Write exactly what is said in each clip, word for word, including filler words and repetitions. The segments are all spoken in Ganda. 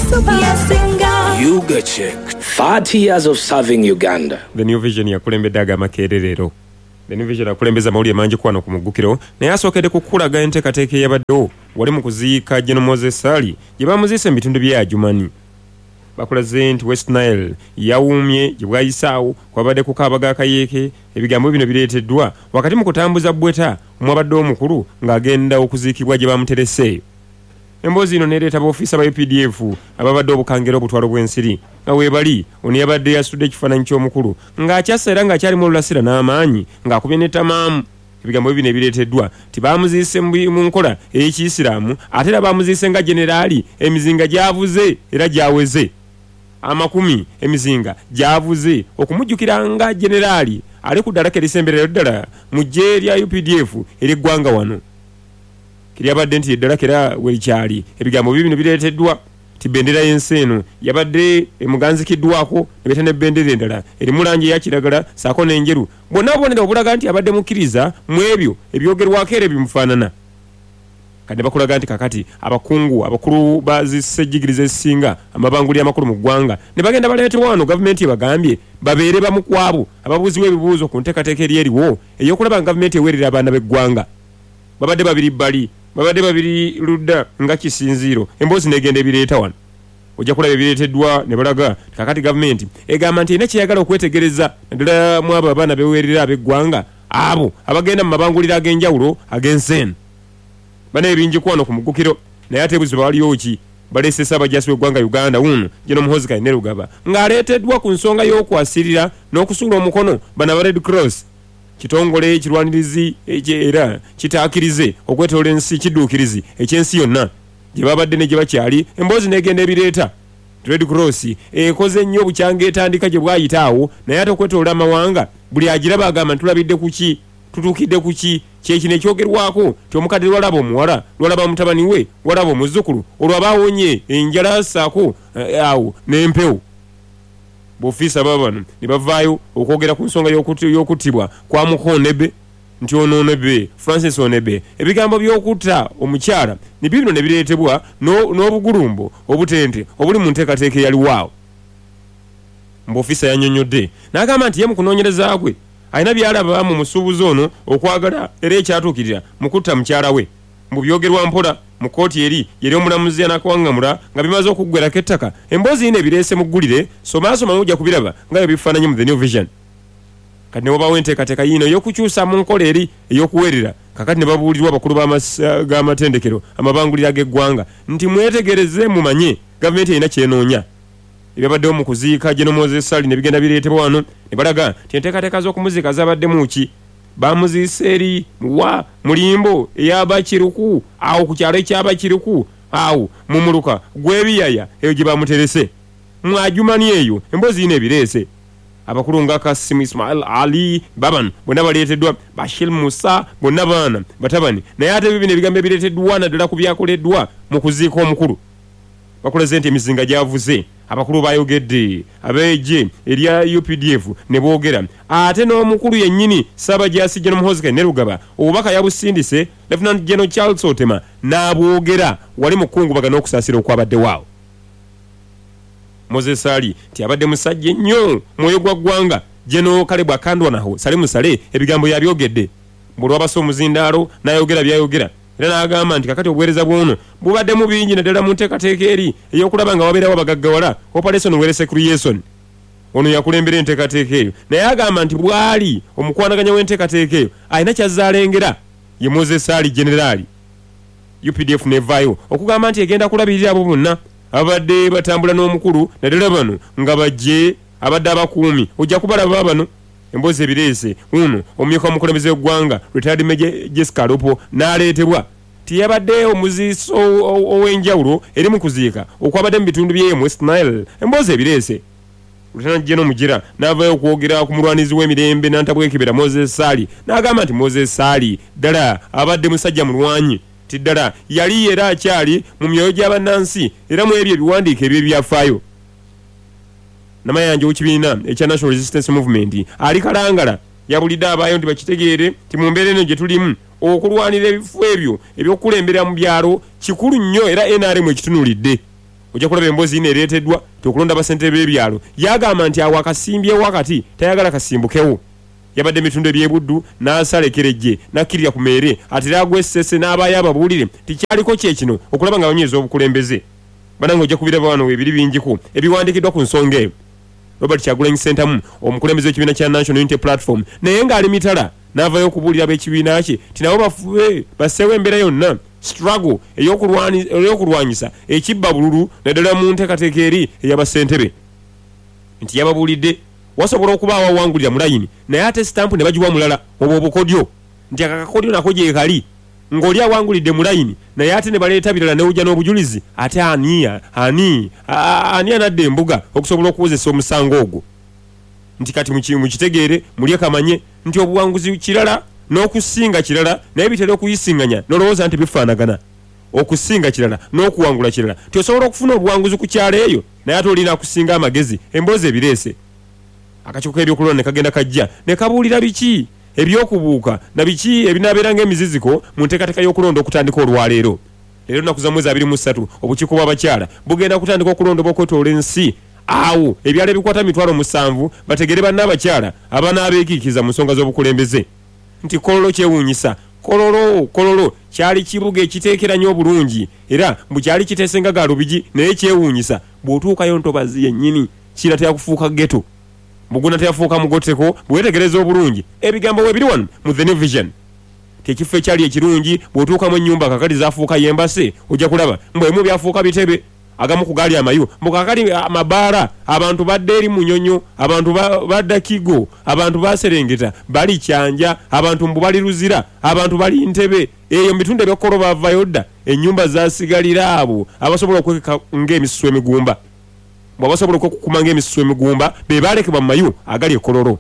Yuga checked. thirty years of serving Uganda. The New Vision yakulembedde agamba keererero. The New Vision akulembeza mawulire mangi kwano ku muggukiro naye asookedde kukulaga enteekateeka eyabaddewo wali mu kuziika General Moses Sali gye bamuziise mu bitundu bya Adjumani. Bakulaze nti West Nile yawuumye gye bwayisaawo kwabadde kukaabaga akayeeke ebigambo bino bireeteddwa wakati mu kutambuza Bweta omwabadde omukulu ng'agenda okuziikibwa gye bamutereseeyo. Emboozi ino nereeta b'ofiisa ba U P D F ababadde obukangera obutwalo bw'ensiri nga weebali ono yabadde yasudde ekifaananyi ky'omukulu ng'akyassa era ng'akyalimu olulasira n'amaanyi ng'akubye n'ettamaamu. Ebigambo bino ebireeteddwa tibamuziise mu nkola ey'Ekiyisiraamu ate era bamuziise nga jeneraali emizinga gyavuze era gyaweze amakumi emizinga gyavuze okumujjukira nga jeneraali ali ku ddala erisemberero ddala mu ggye lya U P D F ery'eggwanga wano. Yabadde nti eddala kera werikyali ebigambo bibino bireeteddwa ti bendera y'ensi eno yabadde emuganzikiddwako ne beeta ne bendera endala erimu langi eya kiragala saako n'enjeru bonna obubonero obulaga nti abadde mukkiriza mu ebyo ebyogerwako era bimufaanana. Kadde bakulaga nti kakati abakungu abakulu bazisejjigiriza ezisinga amabanguli amakulu mu ggwanga ne bagenda baleetebwa wano gavumenti ebagambye babeere bamu ku abo ababuuziwa ebibuuzo ku nteekateeka eri eriwo ey'okulaba nga gavumenti eweerera abaana b'eggwanga. Babadde babiri bali babadde babiri ludda nga kisinziiro emboozi negenda ebireeta wano ojja kulaba ebireeteddwa ne balaga kakati gavumenti egamba nti erina kyeyagala okwetegereza naddala mu abo abaana beweerera ab'eggwanga abo abagenda mu mabanguliro ag'enjawulo ag'ensi eno. Bana ebingi kwano ku muggukiro naye ate buzibu baliyo ki baleese Ssaabajjaasi w'eggwanga Uganda wuno General Muhoozi Kainerugaba ng'aleeteddwa ku nsonga y'okwasirira n'okusuula omukono bana ba Red Cross kitongole kirwanirizi era kitaakirize okwetoola ensi kidduukirizi ekyensi yonna gye babadde ne gye bakyali emboozi negenda ebireeta. Red Cross ekoze nnyo bukyanga etandika gye bwayitaawo naye ate okwetoola amawanga buli agiraba agamba nti tulabidde ku ki tutuukidde ku ki kyekino ekyogerwako ti omukadde lwalaba omuwala lwalaba mutabani we lwalaba omuzzukulu olwo abaawonye enjala ssaako awo n'empewo. B'ofiisa babano ne bavaayo okwogera ku nsonga y'okuttibwa kwa Mukonebe nti ono Onebe Francis Onebe ebigambo by'okutta omukyala ne bibino ne bireetebwa n'obugulumbo obutente obuli mu nteekateeka eyaliwaawo. B'ofiisa yannyonnyodde n'agamba nti ye mu kunoonyereza kwe alina by'alaba mu musuubuzi ono okwagala era ekyatuukirira mu kutta mukyala we mu byogerwa mpola mu kooti eri yeri omulamuzi anakuwangamula nga bimaze okuggwerako ettaka. Emboozi yino ebireese mu ggulire somaasoma mujja kubiraba nga bifaananyi mu The New Vision. Kati ne wabawo enteekateeka yino ey'okukyusa mu nkola eri ey'okuweerera kakati ne babuulirwa abakulu g'amatendekero amabanguliro ag'eggwanga nti mwetegereze mumanye gavumenti erina kyenoonya. Ebyabaddewo mu kuziika General Moses Sali ne bigenda bireetebwa wano ne balaga nti enteekateeka z'okumuziika zabaddemu ki bamuziise eri wa mulimbo ey'abakiruku awo ku kyalo eky'abakiruku awo mumuluka gw'ebiyaya eyo gye bamuterese mu Adjumani eyo emboozi yino ebireese. Abakulu nga Kasim Ismail Ali Baban bonna baleeteddwa Bashir Musa bonna baana batabani naye ate bibino ebigambo ebireeteddwa naddala ku byakoleddwa mu kuziika omukulu. Bakulaze nti emizinga gyavuze abakulu bayogedde abeeje erya U P D F ne boogera ate n'omukulu yennyini Ssaabajjaasi General Muhoozi Kainerugaba obubaka yabusindise Lieutenant General Charles Otema n'abwogera wali mu kukungubagana n'okusaasira okwabaddewo. Moses Sali ti abadde musajja nnyo mwoyo gwa ggwanga General Kalebwa Kandwanaho Sale Musale ebigambo yabyogedde bulwabasa omuzindaalo n'ayogera byayogera era n'agamba nti kakati obuweereza bwono bubaddemu bingi naddala mu nteekateeka eri ey'okulaba nga wabeerawo abagaggawala Operation Werese Creation. Ono yakulembera enteekateeka eyo naye agamba nti bwali omukwanaganya w'enteekateeka eyo alina kyazaalengera ye Moses Sali generaali. U P D F nevaayo okugamba nti egenda kulabirira abo bonna abadde batambula n'omukulu naddala bano nga bajje abadde abakuumi ojja kubalaba bano. Emboozi ebireese uno omumyuka omukulembeze w'eggwanga Retired Major Jessica Lopo n'aleetebwa ti yabadde omuziiso ow'enjawulo eri mu kuziika okwabadde mu bitundu by'e West Nile. Emboozi ebireese Lieutenant General Mugira n'avaayo okwogera ku mulwanizi w'emirembe n'antabwekebera Moses Sali n'agamba nti Moses Sali ddala abadde musajja mulwanyi ti ddala yali era akyali mu myoyo gy'abannansi era mu ebyo ebiwandiiko ebyo ebyafaayo. Namayanja w'ekibiina ekya National Resistance Movement ali kalangala yabulidde abaayo nti bakitegeere ti mu mbeera eno gye tulimu okulwanira ebifo ebyo ebyokulembera mu byalo kikulu nnyo era N R M ekitunuulidde ojja kulaba emboozi neereeteddwa tokulonda basente b'ebyalo yagamba nti awo akasimbye wakati tayagala kasimbukewo yabadde emitunda ebyebuddu n'asalekerejje n'akkirira ku meere ate agwesese n'abaayo ababuulire tikyaliko kyekino okulaba nga banyweza obukulembeze banange ojja kubiraba wano weebiri bingiko ebiwandiikiddwa ku nsonga eyo Robert Kyagulanyi Ssentamu omukulembeze w'ekibiina kya National Unity Platform naye ng'ali mitala n'avayo okubuulira ab'ekibiina kye ti nabo bafube basseewo embeera yonna struggle ey'okulwanyisa ekibba bululu naddala mu nteekateeka eri ey'abasentebe nti yababuulidde wasobola okuba awawangulira mu layini naye ate sitampu ne bagiwa mulala obwo obukodyo nti akakakodyo nako gye kali ng'oli awangulidde mu layini naye ate ne baleeta birala n'ojja n'obujulizi ate ani ani ani anadde embuga okusobola okuwozesa omusango ogwo nti kati mukitegeere mulye kamanye nti obuwanguzi kirala n'okusinga kirala naye bitera okuyisinganya n'olowooza nti bifaanagana okusinga kirala n'okuwangula kirala ti osobola okufuna obuwanguzi ku kyalo eyo naye ate olina akusinga amagezi emboozi ebireese akakiiko ebyokulonda ne kagenda kajja ne kabuulira biki ebyokubuuka na biki ebinaabeera ng'emiziziko mu nteekateeka y'okulonda okutandika olwaleero leero nnaku za mwezi abiri mu ssatu obukiiko bw'abakyala bugenda kutandika okulonda obw'okwetoola ensi awo ebyalo ebikwata mitwalo musanvu bategere bannaabakyala abanaabeekiikiza mu nsonga z'obukulembeze nti kololo kyewuunyisa kololo kololo kyali kibuga ekiteekeranye obulungi era mbu kyali kiteesenga gaalubigi naye kyewuunyisa bw'otuukayo ntobazi yennyini kiratera kufuuka geto buguna teyafuuka mugoteko bwetegereza obulungi ebigambo we biri wano mu The New Vision tekifo ekyali ekirungi bw'otuukamu ennyumba kakali zaafuuka yembase ojja kulaba mbwemu byafuuka bitebe agamu ku gaali amayu mbukakali amabaara abantu badde eri munyonyo abantu badda kigo abantu baserengeta bali kyanja abantu mbu bali luzira abantu bali ntebe eyo mitunda byokolo bavayo dda ennyumba zasigalira abo abasobola okweka ng'emisusu emigumba bwabasobola okukuma ng'emisusu emigumba be baalekebwa mu mayu agali ekololo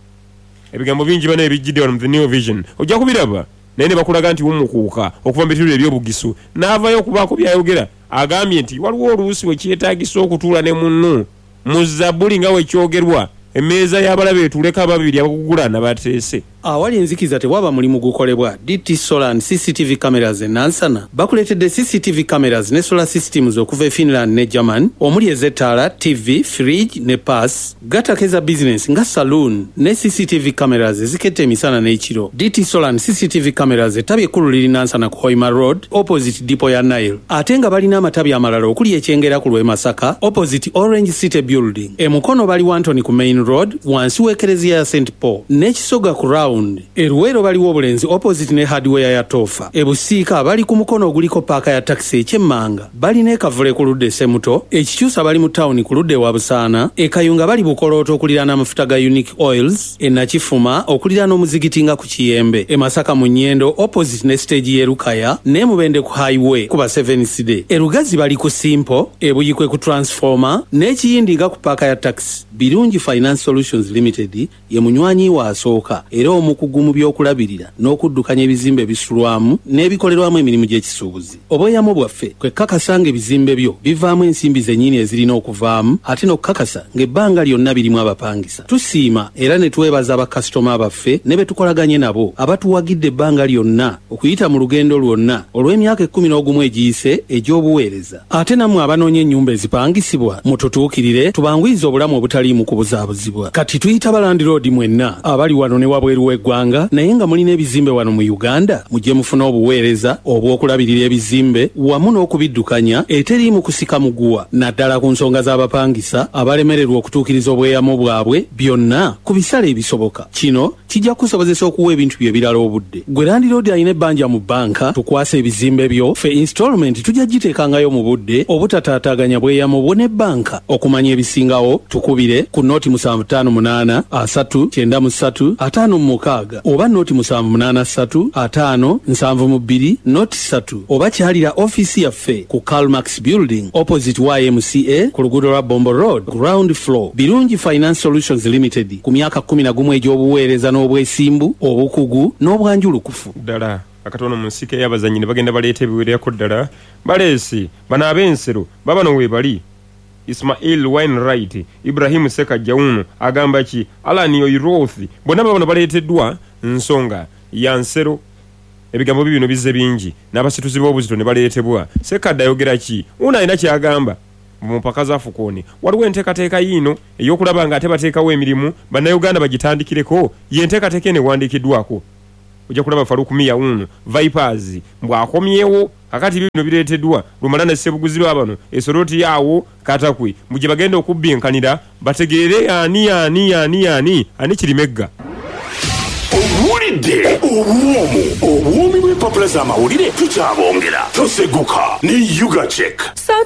ebigambo bingi bana ebijjidde wano mu The New Vision ojja kubiraba naye ne bakulaga nti wumukuuka okuva mu bitulo ebyobugisu n'avayo okubaako byayogera agambye nti waliwo oluusi we kyetaagisa okutuula ne munno mu zabbuli nga wekyogerwa emmeeza y'abalabe etuleka ababiri abagugulana bateese awali enzikiza tewaba mulimu gukolebwa D T Solar and C C T V cameras e Nansana bakuleetedde C C T V cameras ne solar systems okuva e Finland ne German omuli ezettaala T V fridge ne pass gatakeza business nga saloon ne C C T V cameras eziketta emisana n'ekiro D T Solar and C C T V cameras ettabi ekkulu liri Nansana ku Hoima Road opposite Depot ya Nile ate nga balina amatabi amalala okuli ekyengera ku lw'e Masaka opposite Orange City Building e Mukono bali Wantoni ku Main Road wansi w'ekereziya ya Saint Paul n'ekisoga ku Round eruwero baliwo obulenzi opposite ne hardware ya Tofa ebusiika bali ku mukono oguliko paaka ya taxi ekyemmanga balina ekavule ku ludde Semuto ekikyusa bali mu town ku ludde wa Busaana ekayunga bali bukolooto okuliraana amafuta ga Unique Oils enakifuma okuliraana omuzigiti nga ku Kiyembe emasaka mu Nnyendo opposite ne stage y'Erukaya ne Mubende ku highway kuba seven C D erugazi bali ku Simple ebuyikwe ku Transformer n'ekiyindi nga ku paaka ya taxi Birungi Finance Solutions Limited ye munywanyi wa asooka era omukugu mu by'okulabirira n'okuddukanya ebizimbe ebisulwamu n'ebikolerwamu emirimu gy'ekisuubuzi obweyamo bwaffe kwe kakasa ng'ebizimbe byo bivaamu ensimbi zennyini ezirina okuvaamu ate n'okukakasa ng'ebbanga lyonna birimu abapangisa tusiima era ne twebaza bakasitoma baffe ne be tukolaganye nabo abatuwagidde ebbanga lyonna okuyita mu lugendo lwonna olw'emyaka ekkumi n'ogumu egiyise egy'obuweereza ate nammwe abanoonya ennyumba ezipangisibwa mututuukirire tubangwiza obulamu obutaliimu kubuzaabuzibwa kati tuyita balandiroodi mwenna abali wano ne wabweru w'eggwanga naye nga mulina ebizimbe wano mu Uganda mujje mufuna obuweereza obw'okulabirira ebizimbe wamu n'okubiddukanya eteriimu kusika muguwa naddala ku nsonga z'abapangisa abalemererwa okutuukiriza obweyamo bwabwe byonna ku bisale ebisoboka kino kijja kusobozesa okuwa ebintu bye birala obudde gwe landiroodi alina ebbanja mu bbanka tukwasa ebizimbe byo fe installment tujja giteekangayo mu budde obutataataganya bweyamo bwo ne bbanka okumanya ebisingawo tukubire ku nooti musanvu ttaano munaana asatu kyenda mu ssatu ataano mu mukaaga oba nooti musanvu munaana ssatu ataano nsanvu mu bbiri nooti ssatu oba kyalira ofiisi yaffe ku Calmax Building opposite Y M C A ku luguudo lwa Bombo Road ground floor Birungi Finance Solutions Limited ku myaka kkumi na gumu egy'obuweereza n'obwesimbu obukugu n'obwanjulukufu ddala akatono mu nsiko ey'abazannyi ne bagenda baleeta ebiweerako ddala baleesi bano ab'ensero babano weebali Ismail Wainwright Ibrahim Sekajjauno agamba ki Alan Yoirothi bonna bano baleeteddwa nsonga ya nsero ebigambo bibino bizze bingi n'abasituzi b'obuzito ne baleetebwa Sekadda ayogera ki una alina kyagamba mu mpaka za Fukoni waliwo enteekateeka yiino ey'okulaba nga ate bateekawo emirimu bannayuganda bagitandikireko yenteekateeka eno ewandiikiddwako ojja kulaba Faruku Miya uno Vipers mbwakomyewo kakati bino bireeteddwa lumala ne Ssebuguzirwa bano esoroti yaawo Katakwe muje bagenda okubbinkanira bategeere ani ani ani ani ani Kirimegga owulidde obwomu obwomi bw'empapula z'amawulire tukyabongera toseguka ne Yuga Check.